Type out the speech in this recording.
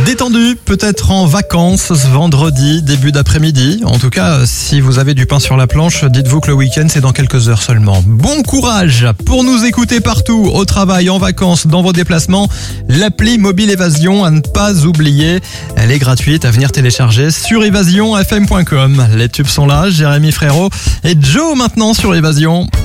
Détendu, peut-être en vacances ce vendredi, début d'après-midi. En tout cas, si vous avez du pain sur la planche, dites-vous que le week-end c'est dans quelques heures seulement. Bon courage pour nous écouter partout, au travail, en vacances, dans vos déplacements. L'appli Mobile Évasion à ne pas oublier. Elle est gratuite à venir télécharger sur évasionfm.com. Les tubes sont là, Jérémy Frérot et Joe maintenant sur Évasion.